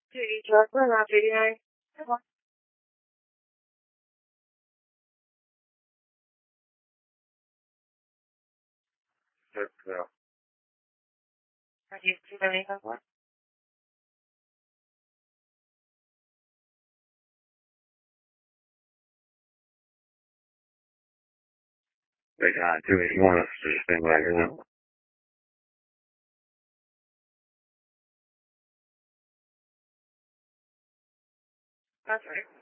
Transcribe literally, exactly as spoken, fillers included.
J D truck, we're around eighty-nine. Come on. Six, yeah. Are you two seventy five one? They got two eighty-one, it's just been back in. That's right.